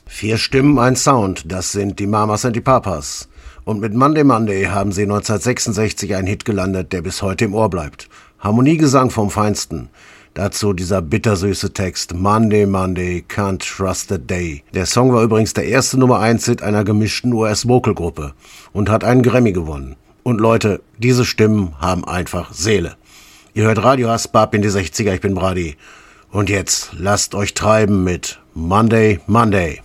4 Stimmen, ein Sound, das sind die Mamas und die Papas. Und mit Monday Monday haben sie 1966 einen Hit gelandet, der bis heute im Ohr bleibt. Harmoniegesang vom Feinsten. Dazu dieser bittersüße Text, Monday Monday, can't trust the day. Der Song war übrigens der erste Nummer-1-Hit einer gemischten US-Vocal-Gruppe und hat einen Grammy gewonnen. Und Leute, diese Stimmen haben einfach Seele. Ihr hört Radio Haspa ab in die 60er, ich bin Brady. Und jetzt lasst euch treiben mit Monday Monday.